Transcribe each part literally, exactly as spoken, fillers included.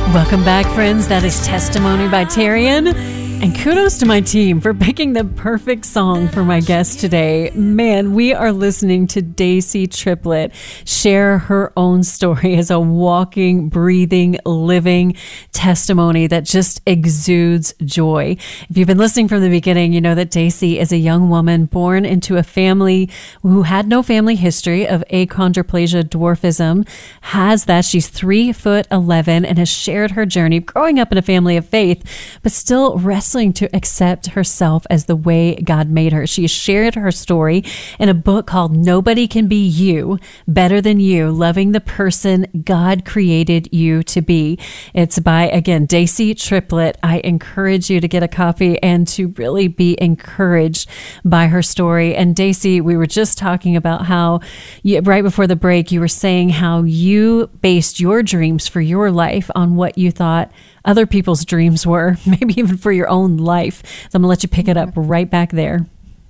Welcome back, friends. That is Testimony by Tarian. And kudos to my team for picking the perfect song for my guest today. Man, we are listening to Daisy Triplett share her own story as a walking, breathing, living testimony that just exudes joy. If you've been listening from the beginning, you know that Daisy is a young woman born into a family who had no family history of achondroplasia dwarfism, has that. She's three foot eleven and has shared her journey growing up in a family of faith, but still wrestling to accept herself as the way God made her. She shared her story in a book called Nobody Can Be You Better Than You, Loving the Person God Created You to Be. It's by, again, Daisy Triplett. I encourage you to get a copy and to really be encouraged by her story. And Daisy, we were just talking about how, you, right before the break, you were saying how you based your dreams for your life on what you thought other people's dreams were, maybe even for your own life. So I'm going to let you pick it up right back there.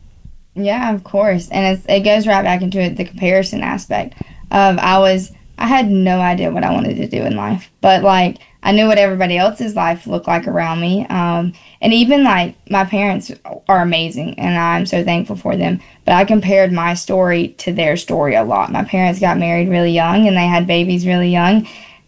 Yeah, of course. And it's, it goes right back into it, the comparison aspect of I was, I had no idea what I wanted to do in life, but like I knew what everybody else's life looked like around me. Um, and even like my parents are amazing and I'm so thankful for them, but I compared my story to their story a lot. My parents got married really young and they had babies really young,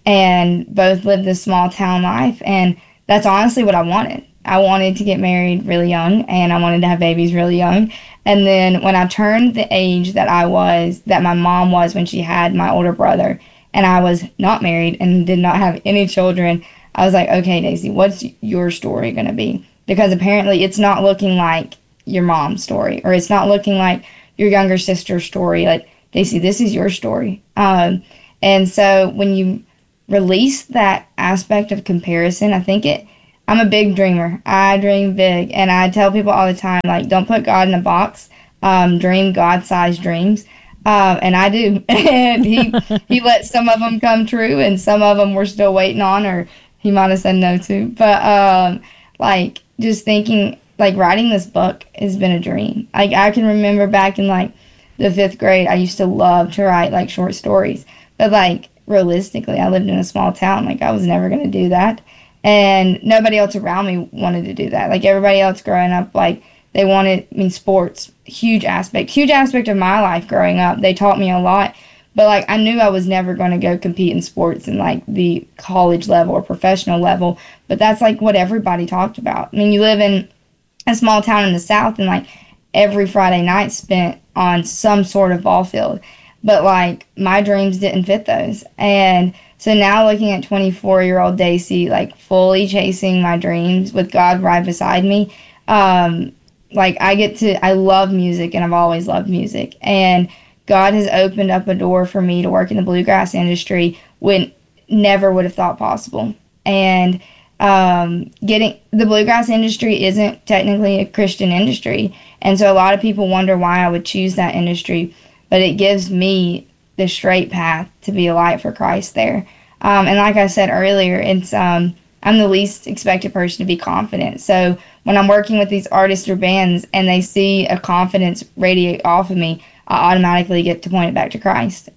and both lived this small town life. And that's honestly what I wanted. I wanted to get married really young and I wanted to have babies really young. And then when I turned the age that I was, that my mom was when she had my older brother, and I was not married and did not have any children, I was like, okay, Daisy, what's your story going to be? Because apparently it's not looking like your mom's story, or it's not looking like your younger sister's story. Like, Daisy, this is your story. Um, and so when you release that aspect of comparison, I think it, I'm a big dreamer. I dream big. And I tell people all the time, like, don't put God in a box. Um, dream God-sized dreams. Um, and I do. And he, he let some of them come true, and some of them we're still waiting on, or he might have said no to. But, um, like, just thinking, like, writing this book has been a dream. Like, I can remember back in, like, the fifth grade, I used to love to write, like, short stories. But, like, realistically, I lived in a small town. Like, I was never going to do that. And nobody else around me wanted to do that. Like, everybody else growing up, like, they wanted, I mean, sports, huge aspect, huge aspect of my life growing up. They taught me a lot. But, like, I knew I was never going to go compete in sports in, like, the college level or professional level. But that's, like, what everybody talked about. I mean, you live in a small town in the South, and, like, every Friday night spent on some sort of ball field. But, like, my dreams didn't fit those. And so now looking at twenty-four-year-old Daisy, like, fully chasing my dreams with God right beside me, um, like, I get to, I love music, and I've always loved music. And God has opened up a door for me to work in the bluegrass industry when never would have thought possible. And um, getting, the bluegrass industry isn't technically a Christian industry. And so a lot of people wonder why I would choose that industry. But it gives me the straight path to be a light for Christ there. Um, and like I said earlier, it's um, I'm the least expected person to be confident. So when I'm working with these artists or bands and they see a confidence radiate off of me, I automatically get to point it back to Christ.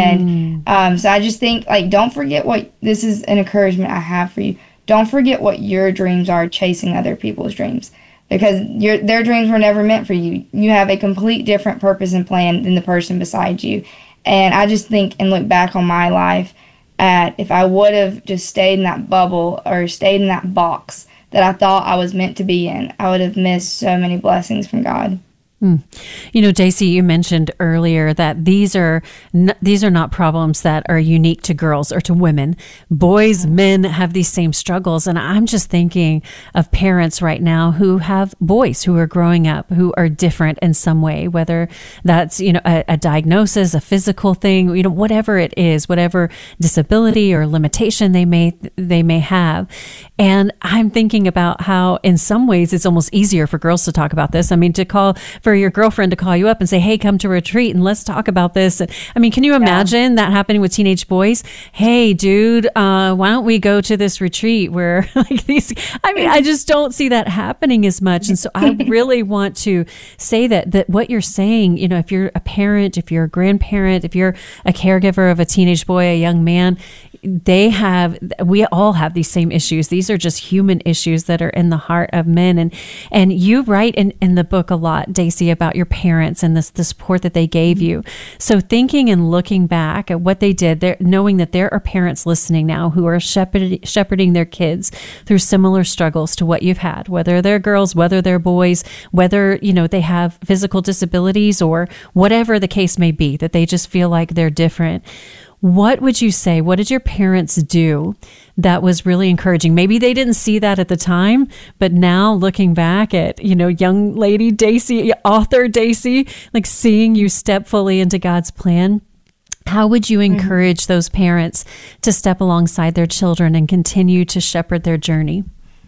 And mm. um, so I just think, like, don't forget what, this is an encouragement I have for you. Don't forget what your dreams are, chasing other people's dreams. Because your their dreams were never meant for you. You have a complete different purpose and plan than the person beside you. And I just think and look back on my life at if I would have just stayed in that bubble or stayed in that box that I thought I was meant to be in, I would have missed so many blessings from God. Hmm. You know, Daisy, you mentioned earlier that these are n- these are not problems that are unique to girls or to women. Boys, men have these same struggles. And I'm just thinking of parents right now who have boys who are growing up who are different in some way, whether that's, you know, a, a diagnosis, a physical thing, you know, whatever it is, whatever disability or limitation they may they may have. And I'm thinking about how in some ways it's almost easier for girls to talk about this. I mean, to call for your girlfriend to call you up and say, hey, come to retreat and let's talk about this. I mean, can you imagine yeah. that happening with teenage boys? Hey, dude, uh, why don't we go to this retreat where like these, I mean, I just don't see that happening as much. And so I really want to say that, that what you're saying, you know, if you're a parent, if you're a grandparent, if you're a caregiver of a teenage boy, a young man, they have, we all have these same issues. These are just human issues that are in the heart of men. And and you write in, in the book a lot, Daisy, about your parents and this the support that they gave you. So thinking and looking back at what they did, there, knowing that there are parents listening now who are shepherd, shepherding their kids through similar struggles to what you've had, whether they're girls, whether they're boys, whether, you know, they have physical disabilities or whatever the case may be, that they just feel like they're different. What would you say? What did your parents do that was really encouraging? Maybe they didn't see that at the time, but now looking back at, you know, young lady Daisy, author Daisy, like seeing you step fully into God's plan, how would you encourage mm-hmm. those parents to step alongside their children and continue to shepherd their journey?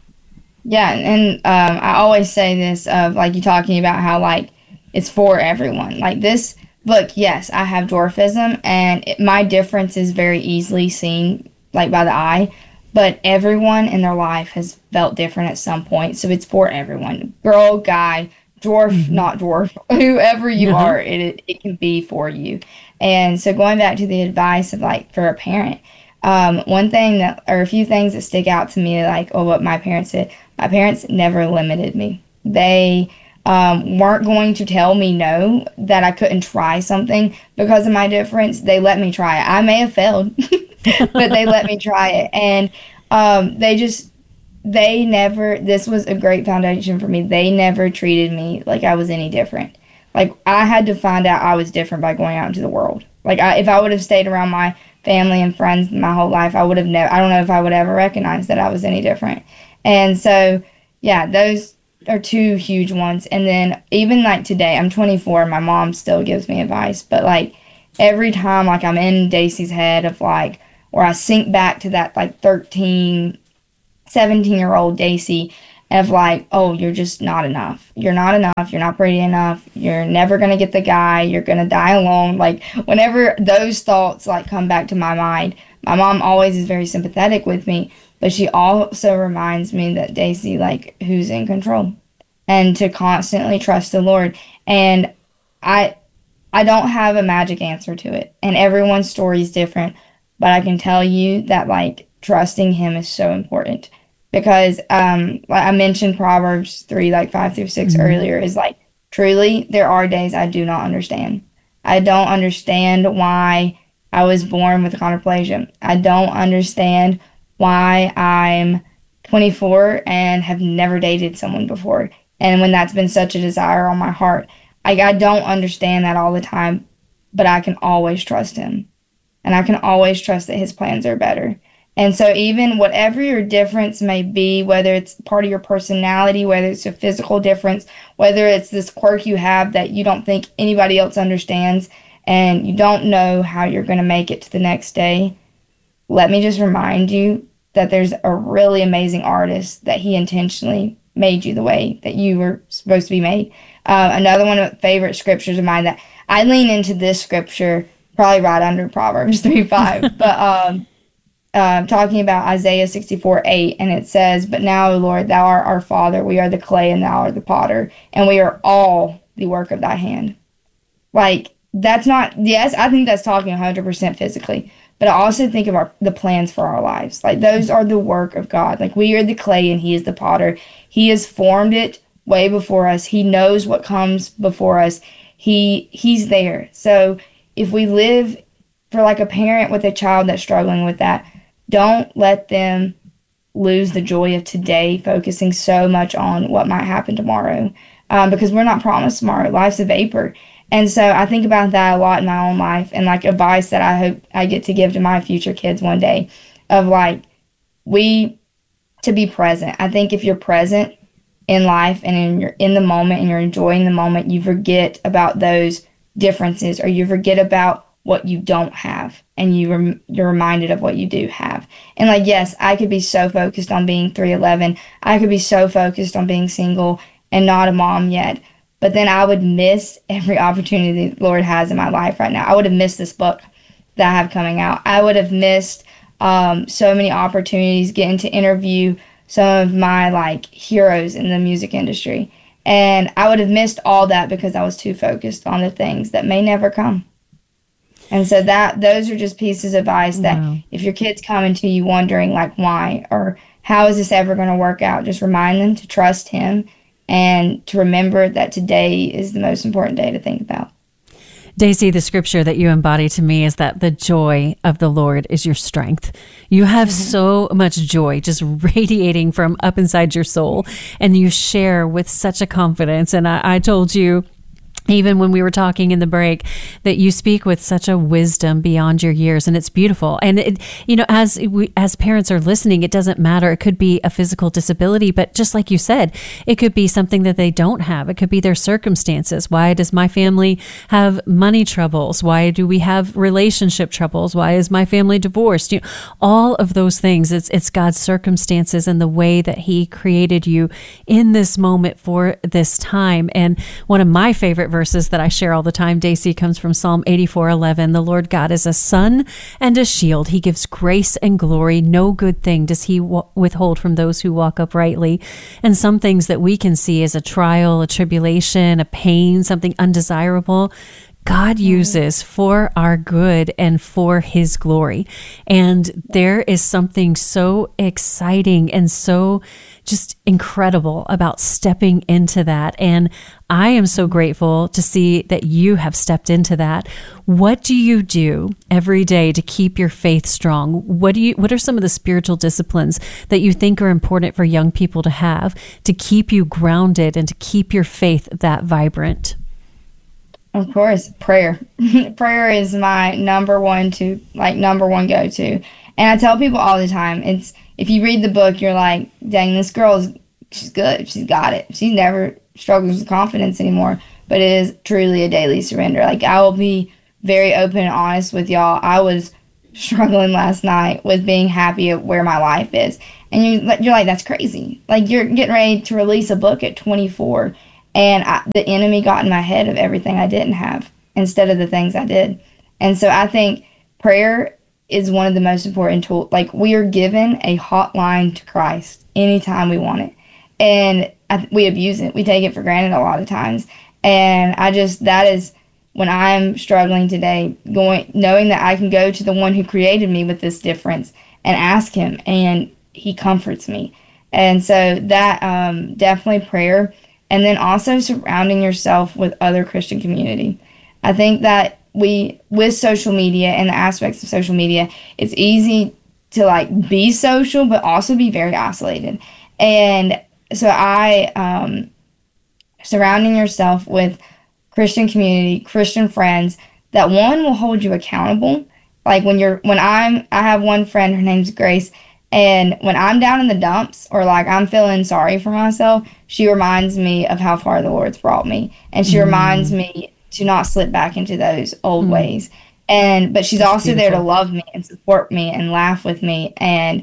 Yeah, and um, I always say this of like you talking about how like it's for everyone. Like this book, yes, I have dwarfism, and it, my difference is very easily seen, like, by the eye, but everyone in their life has felt different at some point, so it's for everyone. Girl, guy, dwarf, mm-hmm. not dwarf, whoever you uh-huh. are, it it can be for you. And so going back to the advice of, like, for a parent, um, one thing that, or a few things that stick out to me, like, oh, what my parents did, my parents never limited me. They Um, weren't going to tell me no, that I couldn't try something because of my difference. They let me try it. I may have failed, but they let me try it. And um, they just, they never, this was a great foundation for me. They never treated me like I was any different. Like, I had to find out I was different by going out into the world. Like, I, if I would have stayed around my family and friends my whole life, I would have never, I don't know if I would ever recognize that I was any different. And so, yeah, those are two huge ones. And then even like today, I'm twenty-four, my mom still gives me advice, but like every time like I'm in Daisy's head of like, or I sink back to that like thirteen, seventeen year old Daisy of like, oh, you're just not enough. You're not enough. You're not pretty enough. You're never going to get the guy. You're going to die alone. Like whenever those thoughts like come back to my mind, my mom always is very sympathetic with me, but she also reminds me that Daisy, like, who's in control, and to constantly trust the Lord. And I I don't have a magic answer to it, and everyone's story is different, but I can tell you that, like, trusting him is so important. Because um, like I mentioned Proverbs three, like five through six mm-hmm. earlier, is like, truly, there are days I do not understand. I don't understand why I was born with achondroplasia. I don't understand why I'm twenty-four and have never dated someone before. And when that's been such a desire on my heart, I, I don't understand that all the time, but I can always trust him. And I can always trust that his plans are better. And so even whatever your difference may be, whether it's part of your personality, whether it's a physical difference, whether it's this quirk you have that you don't think anybody else understands, and you don't know how you're going to make it to the next day, let me just remind you that there's a really amazing artist that he intentionally made you the way that you were supposed to be made. Uh, another one of my favorite scriptures of mine that I lean into this scripture probably right under Proverbs three five, but um, uh, talking about Isaiah sixty-four eight, and it says, "But now, O Lord, thou art our Father, we are the clay and thou art the potter, and we are all the work of thy hand." Like, that's not, yes, I think that's talking one hundred percent physically, but I also think of our the plans for our lives. Like, those are the work of God. Like, we are the clay and he is the potter. He has formed it way before us. He knows what comes before us. He He's there. So if we live for like a parent with a child that's struggling with that, don't let them lose the joy of today, focusing so much on what might happen tomorrow, um, because we're not promised tomorrow. Life's a vapor. And so I think about that a lot in my own life, and like advice that I hope I get to give to my future kids one day of like, we, to be present. I think if you're present in life and in your in the moment and you're enjoying the moment, you forget about those differences, or you forget about what you don't have, and you rem- you're reminded of what you do have. And like, yes, I could be so focused on being three eleven. I could be so focused on being single and not a mom yet. But then I would miss every opportunity the Lord has in my life right now. I would have missed this book that I have coming out. I would have missed um, so many opportunities getting to interview some of my like heroes in the music industry. And I would have missed all that because I was too focused on the things that may never come. And so that those are just pieces of advice that Wow. if your kid's coming to you wondering like why or how is this ever going to work out, just remind them to trust him and to remember that today is the most important day to think about. Daisy, the scripture that you embody to me is that the joy of the Lord is your strength. You have mm-hmm. so much joy just radiating from up inside your soul, and you share with such a confidence. And I, I told you, even when we were talking in the break, that you speak with such a wisdom beyond your years, and it's beautiful. And it, you know, as we, as parents are listening, it doesn't matter. It could be a physical disability, but just like you said, it could be something that they don't have. It could be their circumstances. Why does my family have money troubles? Why do we have relationship troubles? Why is my family divorced? You know, all of those things. It's it's God's circumstances and the way that He created you in this moment for this time. And one of my favorite verses verses that I share all the time, Daisy, comes from Psalm eighty-four eleven. The Lord God is a sun and a shield. He gives grace and glory. No good thing does He w- withhold from those who walk uprightly. And some things that we can see as a trial, a tribulation, a pain, something undesirable, God uses for our good and for His glory. And there is something so exciting and so just incredible about stepping into that. And I am so grateful to see that you have stepped into that. What do you do every day to keep your faith strong? What do you, what are some of the spiritual disciplines that you think are important for young people to have to keep you grounded and to keep your faith that vibrant? Of course, prayer. Prayer is my number one to like number one go to. And I tell people all the time, it's if you read the book, you're like, dang, this girl is she's good. She's got it. She never struggles with confidence anymore. But it is truly a daily surrender. Like, I will be very open and honest with y'all. I was struggling last night with being happy at where my life is. And you, you're like, that's crazy. Like, you're getting ready to release a book at twenty-four. And I, the enemy got in my head of everything I didn't have instead of the things I did. And so I think prayer is one of the most important tools. Like, we are given a hotline to Christ anytime we want it. And I, we abuse it. We take it for granted a lot of times. And I just, that is when I'm struggling today, going, knowing that I can go to the one who created me with this difference and ask him, and he comforts me. And so that um, definitely prayer. And then also surrounding yourself with other Christian community. I think that we, with social media and the aspects of social media, it's easy to like be social, but also be very isolated. And so I, um, surrounding yourself with Christian community, Christian friends, that one will hold you accountable. Like when you're, when I'm, I have one friend, her name's Grace, and when I'm down in the dumps or like I'm feeling sorry for myself, she reminds me of how far the Lord's brought me. And she mm. reminds me to not slip back into those old mm. ways. And but she's That's also beautiful. There to love me and support me and laugh with me and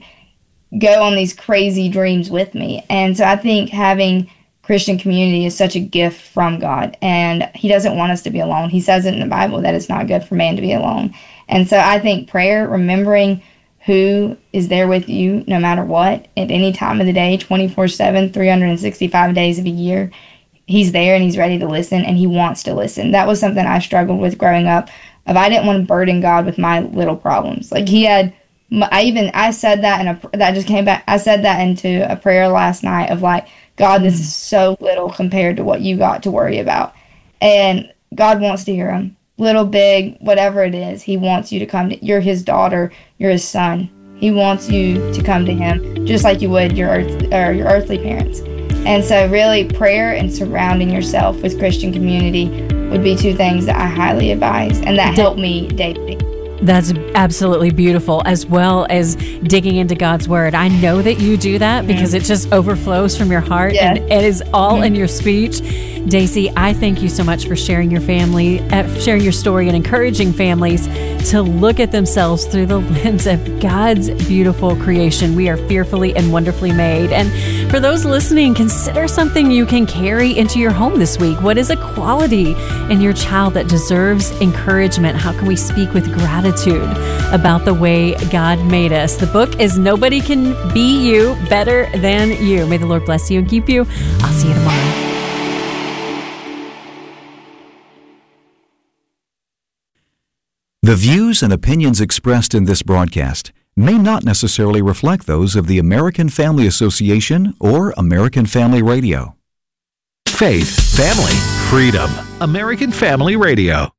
go on these crazy dreams with me. And so I think having Christian community is such a gift from God. And He doesn't want us to be alone. He says it in the Bible that it's not good for man to be alone. And so I think prayer, remembering who is there with you no matter what, at any time of the day, twenty-four seven, three hundred sixty-five days of a year. He's there and He's ready to listen, and He wants to listen. That was something I struggled with growing up. If I didn't want to burden God with my little problems. Like He had, I even, I said that in a, that just came back, I said that into a prayer last night of like, God, this is so little compared to what you got to worry about. And God wants to hear them. Little, big, whatever it is, He wants you to come to, you're His daughter, you're His son. He wants you to come to Him just like you would your earth, or your earthly parents. And so really prayer and surrounding yourself with Christian community would be two things that I highly advise and that help me daily. That's absolutely beautiful, as well as digging into God's Word. I know that you do that mm-hmm. because it just overflows from your heart yes. and it is all mm-hmm. in your speech. Daisy, I thank you so much for sharing your family, uh, sharing your story and encouraging families to look at themselves through the lens of God's beautiful creation. We are fearfully and wonderfully made. And for those listening, consider something you can carry into your home this week. What is a quality in your child that deserves encouragement? How can we speak with gratitude about the way God made us? The book is Nobody Can Be You Better Than You. May the Lord bless you and keep you. I'll see you tomorrow. The views and opinions expressed in this broadcast may not necessarily reflect those of the American Family Association or American Family Radio. Faith, family, freedom. American Family Radio.